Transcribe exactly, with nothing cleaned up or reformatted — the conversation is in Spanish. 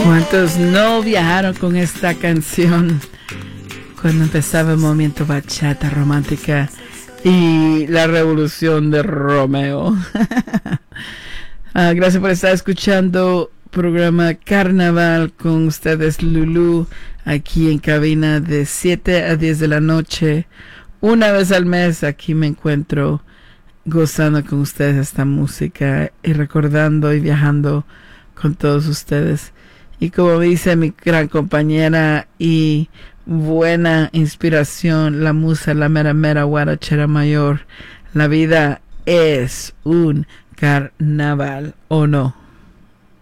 ¿Cuántos no viajaron con esta canción cuando empezaba el movimiento bachata romántica y la revolución de Romeo? Ah, gracias por estar escuchando programa Carnaval con ustedes, Lulú, aquí en cabina de siete a diez de la noche. Una vez al mes aquí me encuentro gozando con ustedes esta música y recordando y viajando con todos ustedes. Y como dice mi gran compañera y buena inspiración, la musa, la mera mera guarachera mayor, la vida es un carnaval, ¿o no?